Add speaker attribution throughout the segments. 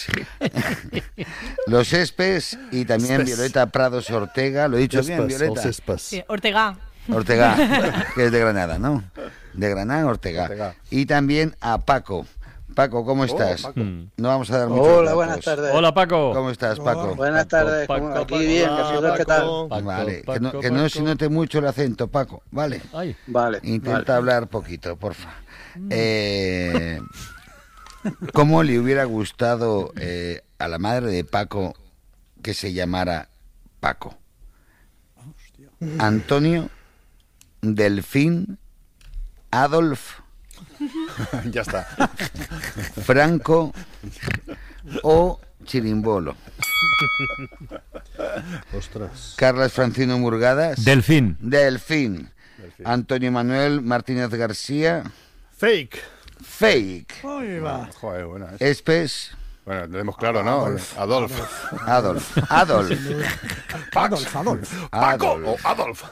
Speaker 1: Los Espes y también
Speaker 2: Espes.
Speaker 1: Violeta Prados Ortega. ¿Lo he dicho bien, Violeta?
Speaker 3: Sí, Ortega.
Speaker 1: Ortega, que es de Granada, ¿no? De Granada, Ortega. Y también a Paco. Paco, ¿cómo estás?
Speaker 2: Paco.
Speaker 1: No vamos a dar muchos
Speaker 4: Hola,
Speaker 1: datos.
Speaker 4: buenas tardes.
Speaker 5: Hola, Paco.
Speaker 1: ¿Cómo estás, Paco?
Speaker 4: Buenas tardes,
Speaker 5: Paco,
Speaker 4: aquí
Speaker 5: Paco.
Speaker 4: bien,
Speaker 2: Hola,
Speaker 4: ¿vosotros qué tal?
Speaker 2: Paco.
Speaker 1: Vale,
Speaker 5: Paco,
Speaker 1: que no
Speaker 5: Paco.
Speaker 1: se note mucho el acento, Paco, ¿vale?
Speaker 5: Ay,
Speaker 4: Vale,
Speaker 1: Intenta hablar poquito, porfa. ¿Cómo le hubiera gustado a la madre de Paco que se llamara Paco? Antonio, Delfín, Adolf,
Speaker 2: Ya está.
Speaker 1: Franco o Chirimbolo.
Speaker 2: Ostras.
Speaker 1: Carlas Francino Murgadas.
Speaker 5: Delfín.
Speaker 1: Delfín. Antonio Manuel Martínez García.
Speaker 2: Fake.
Speaker 1: Fake.
Speaker 6: Ahí va.
Speaker 2: Joder, buena.
Speaker 1: Espes.
Speaker 2: Bueno, lo vemos claro, ¿no? Adolf.
Speaker 1: Adolf. Adolf.
Speaker 6: Adolf.
Speaker 2: Paco
Speaker 1: Adolf.
Speaker 2: o Adolf.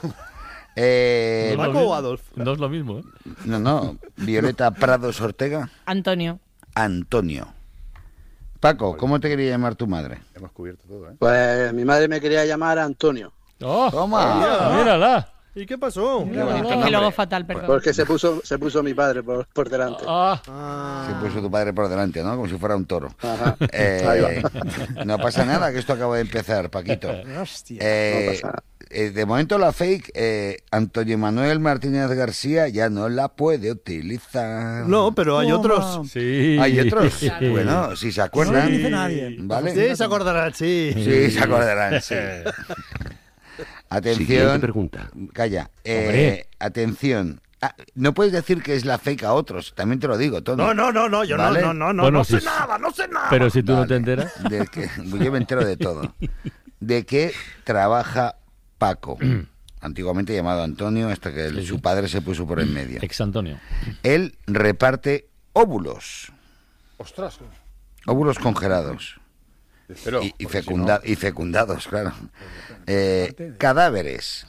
Speaker 5: ¿Paco
Speaker 2: o Adolf?
Speaker 5: No es lo mismo, ¿eh?
Speaker 1: No. Violeta Prados Ortega.
Speaker 3: Antonio.
Speaker 1: Antonio. Paco, ¿cómo te quería llamar tu madre?
Speaker 2: Hemos cubierto todo, ¿eh?
Speaker 4: Pues mi madre me quería llamar Antonio,
Speaker 5: ¡Oh!
Speaker 1: Toma.
Speaker 5: ¡Mírala!
Speaker 2: ¿Y qué pasó?
Speaker 3: Es que luego fatal, perdón.
Speaker 4: porque se puso mi padre por delante.
Speaker 5: ¡Ah!
Speaker 1: Se puso tu padre por delante, ¿no? Como si fuera un toro.
Speaker 4: Ajá. Ahí
Speaker 1: No pasa nada, que esto acaba de empezar, Paquito.
Speaker 6: Hostia.
Speaker 4: No pasa nada.
Speaker 1: De momento la fake, Antonio Manuel Martínez García ya no la puede utilizar.
Speaker 2: No, pero hay
Speaker 6: Toma.
Speaker 2: otros.
Speaker 5: Sí.
Speaker 1: Hay otros. Bueno, si se
Speaker 6: No lo
Speaker 1: acuerdan.
Speaker 6: dice nadie.
Speaker 1: ¿Vale?
Speaker 2: Sí, se acordarán, sí.
Speaker 1: Sí, se acordarán, sí. Atención.
Speaker 7: Siguiente pregunta.
Speaker 1: Calla.
Speaker 5: Hombre.
Speaker 1: Atención. No puedes decir que es la fake a otros, también te lo digo, Tony.
Speaker 2: No, yo
Speaker 1: ¿Vale?
Speaker 2: no
Speaker 5: Bueno,
Speaker 2: sé
Speaker 5: sí.
Speaker 2: nada, no sé nada.
Speaker 5: Pero si tú no
Speaker 1: Vale.
Speaker 5: te enteras.
Speaker 1: Yo me entero de todo. ¿De qué trabaja Paco? Antiguamente llamado Antonio, hasta que su padre se puso por en medio.
Speaker 5: Ex Antonio.
Speaker 1: Él reparte óvulos.
Speaker 2: Ostras.
Speaker 1: Óvulos congelados.
Speaker 2: Pero,
Speaker 1: Y
Speaker 2: porque
Speaker 1: y fecundados, claro. Cadáveres.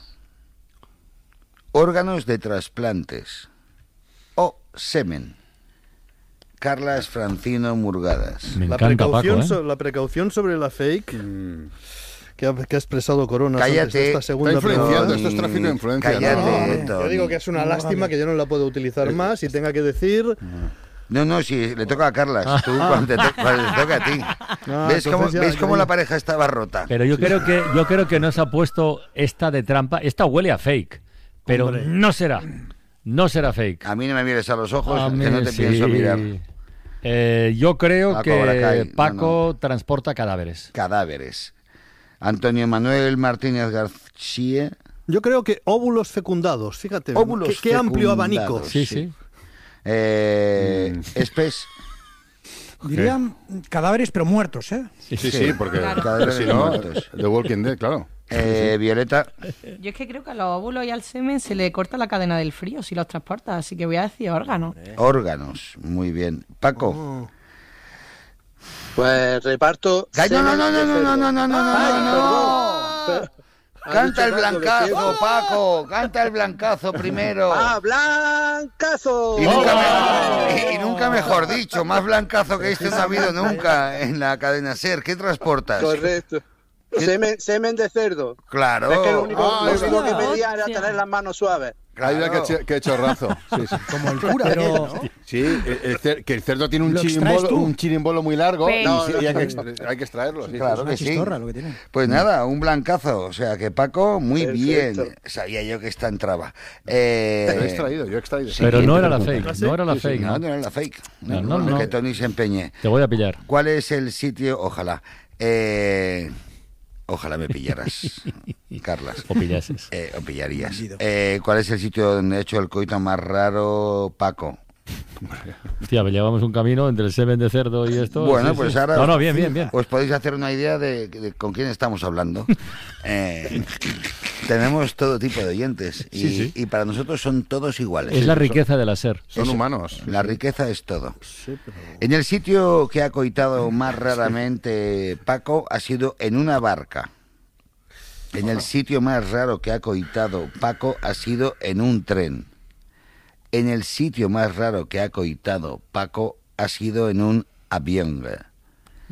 Speaker 1: Órganos de trasplantes. O semen. Carlas Francino Murgadas.
Speaker 5: Me
Speaker 2: La
Speaker 5: encanta Paco,
Speaker 2: precaución,
Speaker 5: ¿eh?
Speaker 2: la precaución sobre la fake que ha expresado Corona antes de
Speaker 1: Cállate.
Speaker 2: esta segunda
Speaker 8: Está influenciando,
Speaker 2: pregunta.
Speaker 8: esto es tráfico de influencia.
Speaker 1: Cállate,
Speaker 8: ¿no?
Speaker 1: Tony.
Speaker 2: Yo digo que es una lástima que yo no la puedo utilizar más y tenga que decir...
Speaker 1: No, si le toca a Carlas, tú cuando cuando te toca a ti.
Speaker 2: No,
Speaker 1: ¿Ves cómo,
Speaker 2: entonces ya-
Speaker 1: ¿ves cómo
Speaker 2: ya-
Speaker 1: la pareja estaba rota?
Speaker 5: Pero yo creo que nos ha puesto esta de trampa. Esta huele a fake. Pero
Speaker 2: Hombre.
Speaker 5: no será. No será fake.
Speaker 1: A mí no me mires a los ojos,
Speaker 5: A
Speaker 1: que
Speaker 5: mí
Speaker 1: no te
Speaker 5: sí.
Speaker 1: pienso mirar.
Speaker 5: Yo creo
Speaker 1: Paco
Speaker 5: que
Speaker 1: Bracay,
Speaker 5: Paco transporta cadáveres.
Speaker 1: Cadáveres. Antonio Manuel Martínez García.
Speaker 2: Yo creo que óvulos fecundados, fíjate.
Speaker 1: Óvulos
Speaker 2: qué amplio
Speaker 1: fecundados.
Speaker 2: abanico.
Speaker 5: Sí.
Speaker 1: Espes.
Speaker 6: Dirían cadáveres, pero muertos, ¿eh?
Speaker 8: Sí, porque
Speaker 3: Claro.
Speaker 1: Cadáveres
Speaker 8: si no,
Speaker 1: muertos.
Speaker 8: The Walking Dead, claro.
Speaker 1: Violeta.
Speaker 3: Yo es que creo que a los óvulos y al semen se le corta la cadena del frío si los transporta, así que voy a decir órganos.
Speaker 1: Órganos. Muy bien. Paco.
Speaker 2: Oh.
Speaker 4: Pues reparto...
Speaker 1: No.
Speaker 4: Perdón.
Speaker 1: Canta el
Speaker 4: Ha dicho algo de
Speaker 1: blancazo,
Speaker 4: cerdo.
Speaker 1: Paco. Canta el blancazo primero.
Speaker 4: ¡Ah, blancazo!
Speaker 1: Y nunca mejor dicho, más blancazo que este no ha habido nunca en la cadena SER. ¿Qué transportas?
Speaker 4: Correcto. Semen de cerdo.
Speaker 1: Claro.
Speaker 4: Es que lo único que
Speaker 3: hostia.
Speaker 4: pedía era tener las manos suaves.
Speaker 8: Ahí va que chorrazo. Sí, sí.
Speaker 6: Como el cura.
Speaker 5: Pero-
Speaker 6: aquel, ¿no?
Speaker 8: Sí, que el cerdo tiene
Speaker 6: ¿Lo extraes tú?
Speaker 8: un chirimbolo muy largo
Speaker 3: Pero-
Speaker 8: y hay que extraerlo. Sí,
Speaker 1: Claro
Speaker 8: sí.
Speaker 1: que sí.
Speaker 6: Chistorra lo que tiene.
Speaker 1: Pues nada, un blancazo. O sea que Paco, muy
Speaker 4: Perfecto.
Speaker 1: bien. Sabía yo que esta entraba.
Speaker 8: Yo he extraído.
Speaker 1: Sí.
Speaker 5: Pero no era la
Speaker 1: Siguiente
Speaker 5: fake. No era la fake.
Speaker 1: No,
Speaker 5: ¿no?
Speaker 1: no era la fake.
Speaker 5: No.
Speaker 1: Que Tony se empeñe.
Speaker 5: Te voy a pillar.
Speaker 1: ¿Cuál es el sitio? Ojalá. Ojalá me pillaras, Carlas.
Speaker 5: O pillases.
Speaker 1: O pillarías.
Speaker 6: Bandido.
Speaker 1: ¿Cuál es el sitio donde he hecho el coito más raro, Paco?
Speaker 5: Hostia, llevamos un camino entre el semen de cerdo y esto.
Speaker 1: Bueno,
Speaker 5: sí,
Speaker 1: pues
Speaker 5: sí.
Speaker 1: ahora...
Speaker 5: No, bien.
Speaker 1: Os podéis hacer una idea de con quién estamos hablando. Tenemos todo tipo de oyentes y para nosotros son todos iguales.
Speaker 5: Es la riqueza de la SER.
Speaker 8: Son humanos.
Speaker 1: La riqueza es todo. En el sitio que ha coitado más raramente Paco ha sido en una barca. En el sitio más raro que ha coitado Paco ha sido en un tren. En el sitio más raro que ha coitado Paco ha sido en un avión.